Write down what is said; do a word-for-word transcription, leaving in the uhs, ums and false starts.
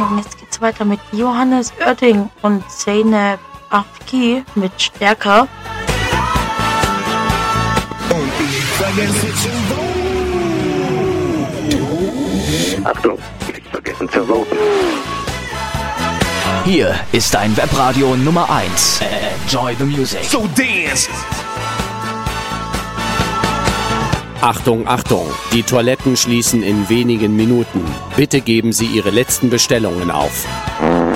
und jetzt geht's weiter mit Johannes Oerding und Zeynep Afki mit Stärker. Achtung, nicht vergessen zu voten. Hier ist dein Webradio Nummer eins. Enjoy the music. So dance! Achtung, Achtung, die Toiletten schließen in wenigen Minuten. Bitte geben Sie Ihre letzten Bestellungen auf.